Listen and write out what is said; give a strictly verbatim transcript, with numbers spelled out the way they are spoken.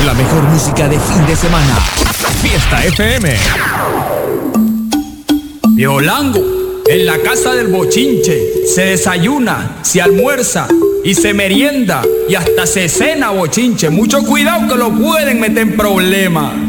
La mejor música de fin de semana. Fiesta F M. Violango, en la casa del bochinche, se desayuna, se almuerza y se merienda y hasta se cena bochinche. Mucho cuidado que lo pueden meter en problemas.